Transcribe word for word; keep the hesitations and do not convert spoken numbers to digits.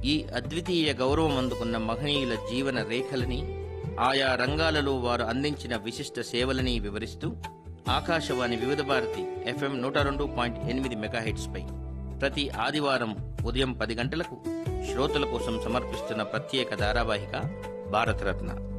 ఈ అద్వితీయ గౌరవం అందుకున్న మహనీయుల జీవన రేఖలని, ఆయా రంగాలలో వారు అందించిన విశిష్ట సేవలని వివరిస్తూ ఆకాశవాణి వివిధ భారతి ఎఫ్ఎం నూట రెండు పాయింట్ ఎనిమిది మెగాహెట్స్ పై ప్రతి ఆదివారం ఉదయం పది గంటలకు శ్రోతల కోసం సమర్పిస్తున్న ప్రత్యేక ధారావాహిక భారతరత్న.